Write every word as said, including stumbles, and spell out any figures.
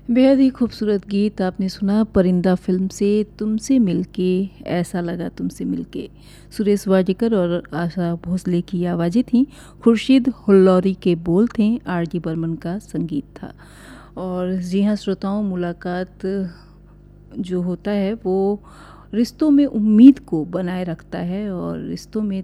बेहद ही खूबसूरत गीत आपने सुना परिंदा फ़िल्म से तुमसे मिलके ऐसा लगा तुमसे मिलके। सुरेश वाडकर और आशा भोसले की आवाज़ें थीं, खुर्शीद हुल्लौरी के बोल थे, आर डी बर्मन का संगीत था। और जी हाँ श्रोताओं, मुलाकात जो होता है वो रिश्तों में उम्मीद को बनाए रखता है और रिश्तों में